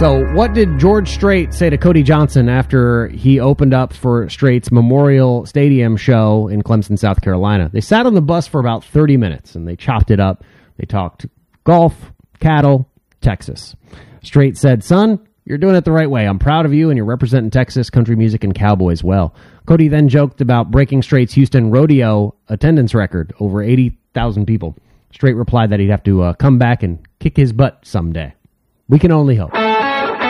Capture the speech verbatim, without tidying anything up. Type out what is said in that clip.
So what did George Strait say to Cody Johnson after he opened up for Strait's Memorial Stadium show in Clemson, South Carolina? They sat on the bus for about thirty minutes, and they chopped it up. They talked golf, cattle, Texas. Strait said, "Son, you're doing it the right way. I'm proud of you, and you're representing Texas, country music, and cowboys well." Cody then joked about breaking Strait's Houston rodeo attendance record, over eighty thousand people. Strait replied that he'd have to uh, come back and kick his butt someday. We can only hope.